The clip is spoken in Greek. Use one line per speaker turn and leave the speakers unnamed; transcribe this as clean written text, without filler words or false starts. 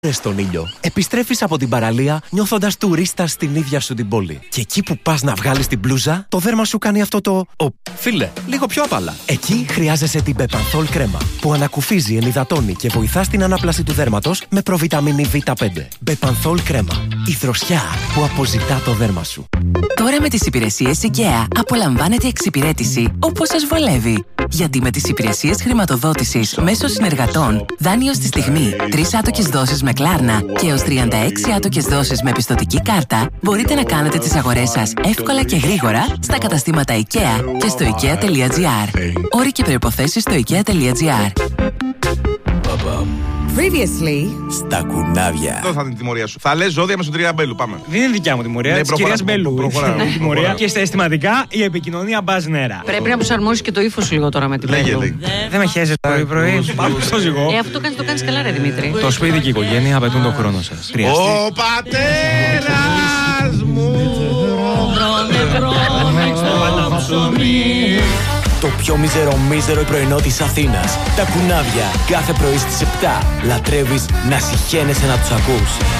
Στον ήλιο. Επιστρέφεις από την παραλία νιώθοντας τουρίστας στην ίδια σου την πόλη. Και εκεί που πας να βγάλεις την μπλούζα, το δέρμα σου κάνει αυτό το φίλε, λίγο πιο απαλά. Εκεί χρειάζεσαι την Bepanthol κρέμα, που ανακουφίζει, ενυδατώνει και βοηθά στην ανάπλαση του δέρματος με προβιταμίνη Β5. Bepanthol κρέμα. Η δροσιά που αποζητά το δέρμα σου.
Τώρα με τις υπηρεσίες IKEA απολαμβάνετε εξυπηρέτηση όπως σας βολεύει. Γιατί με τις υπηρεσίες χρηματοδότησης μέσω συνεργατών, δάνειο στη στιγμή, 3 άτοκες δόσεις με Κλάρνα και έως 36 άτοκες δόσεις με πιστωτική κάρτα, μπορείτε να κάνετε τις αγορές σας εύκολα και γρήγορα στα καταστήματα IKEA και στο IKEA.gr. Όροι και προϋποθέσεις στο IKEA.gr.
Previously.
Στα κουνάβια.
Εδώ θα είναι η τιμωρία σου. Θα λες ζώδια με στον Τρία Μπέλου. Πάμε.
Δεν είναι δικιά μου τιμωρία. Της κυρίας Μπέλου. Τιμωρία. Και στα αισθηματικά η επικοινωνία μπάζει νερά.
Πρέπει να προσαρμόσεις και το ύφος λίγο τώρα με την Μπέλου.
Δεν με χέζεσαι πρωί-πρωί. Πάμε στο ζυγό.
Αυτό το κάνεις καλά, ρε Δημήτρη.
Το σπίτι και η οικογένεια απαιτούν τον χρόνο σας.
Ο πατέρας μου.
Το πιο μίζερο πρωινό της Αθήνας. Τα κουνάβια. Κάθε πρωί στις 7. Λατρεύεις να συχαίνεσαι να τους ακούς.